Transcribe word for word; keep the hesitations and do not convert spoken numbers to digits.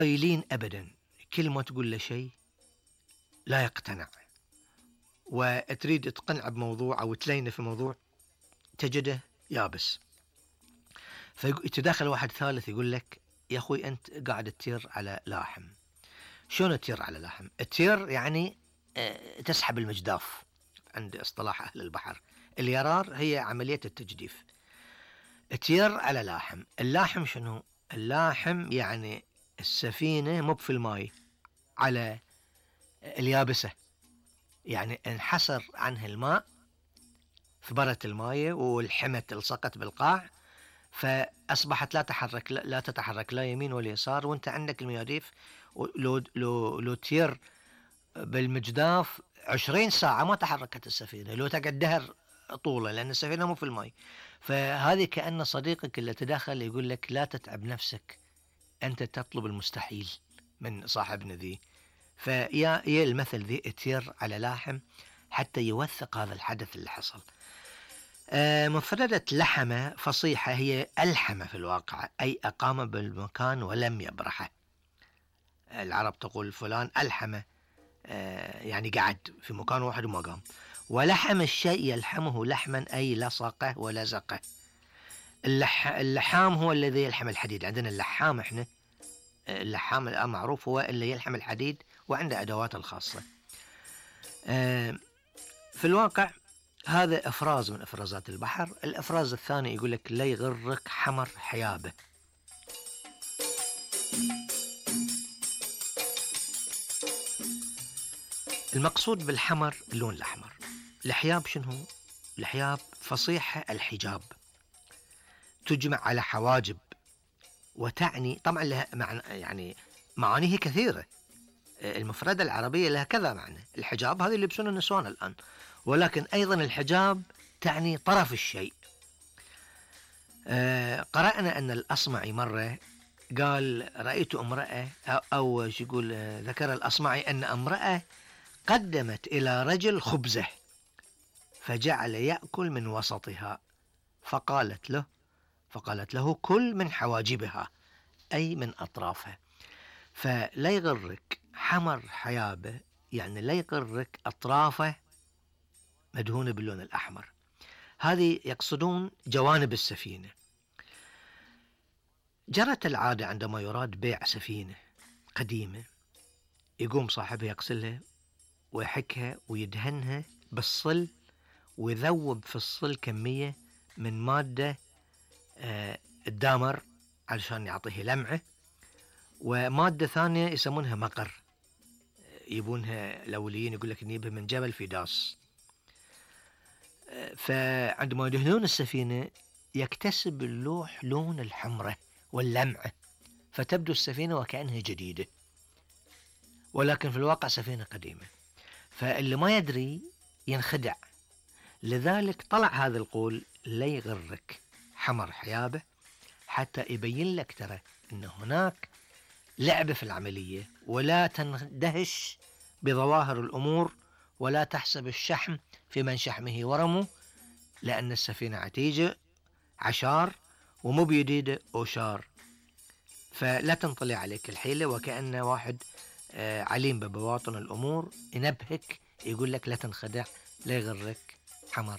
قايلين أبدا، كل ما تقول له شيء لا يقتنع، وتريد تقنع بموضوع أو تلينه في موضوع تجده يابس. فيتداخل واحد ثالث يقول لك يا أخوي أنت قاعد تطير على لاحم. شلون تطير على لاحم؟ التير يعني آه، تسحب المجداف عند اصطلاح أهل البحر. اليرار هي عملية التجديف. تير على لاحم. اللاحم شنو؟ اللاحم يعني السفينة مو في الماء، على اليابسة، يعني انحسر عنها الماء في برة الماء والحمت الصقت بالقاع، فأصبحت لا تحرك لا تتحرك لا يمين ولا يسار، وانت عندك المياديف. لو لو لو تير بالمجداف عشرين ساعة ما تحركت السفينة، لو تقعد دهر طولة، لأن السفينة مو في الماء. فهذه كأن صديقك اللي تداخل يقول لك لا تتعب نفسك، أنت تطلب المستحيل من صاحبنا ذي. فيا يا المثل ذي اتير على لاحم حتى يوثق هذا الحدث اللي حصل. آه مفردة لحمة فصيحة هي ألحمة في الواقع، أي أقام بالمكان ولم يبرحه. العرب تقول فلان ألحمة، آه يعني قعد في مكان واحد وما قام. ولحم الشيء يلحمه لحما أي لصقه ولزقه. اللح... اللحام هو الذي يلحم الحديد. عندنا اللحام احنا، اللحام الآن معروف هو اللي يلحم الحديد وعنده أدواته الخاصة. آه في الواقع هذا إفراز من إفرازات البحر. الإفراز الثاني يقول لك لا يغرك حمر حيابه. المقصود بالحمر اللون الأحمر. الحياب شنو؟ الحياب فصيحة الحجاب، تجمع على حواجب، وتعني طبعا لها معنى، يعني معانيه كثيرة. المفردة العربية لها كذا معنى. الحجاب هذه اللي يلبسونه النسوان الآن، ولكن أيضا الحجاب تعني طرف الشيء. آه قرأنا أن الأصمعي مرة قال رأيت امرأة، أو شو يقول، ذكر الأصمعي أن امرأة قدمت إلى رجل خبزة فجعل يأكل من وسطها، فقالت له فقالت له كل من حواجبها، أي من أطرافها. فلا يغرك حمر حيابه، يعني لا يغرك أطرافه مدهونة باللون الأحمر. هذه يقصدون جوانب السفينة. جرت العادة عندما يراد بيع سفينة قديمة، يقوم صاحبها يغسلها ويحكها ويدهنها بالصل، ويذوب في الصل كمية من مادة آه الدامر علشان يعطيه لمعة، ومادة ثانية يسمونها مقر، يبونها الأوليين يقول لك نجيبها من جبل فيداس. فعندما يدهنون السفينة يكتسب اللوح لون الحمرة واللمعة، فتبدو السفينة وكأنها جديدة، ولكن في الواقع سفينة قديمة. فاللي ما يدري ينخدع. لذلك طلع هذا القول لا يغرك حمر حيابه، حتى يبين لك ترى أن هناك لعبة في العملية، ولا تندهش بظواهر الأمور، ولا تحسب الشحم في من شحمه ورمه، لأن السفينة عتيجة عشار ومو بيديدة أوشار. فلا تنطلع عليك الحيلة، وكأن واحد عليم ببواطن الأمور ينبهك، يقول لك لا تنخدع، لا يغرك حمر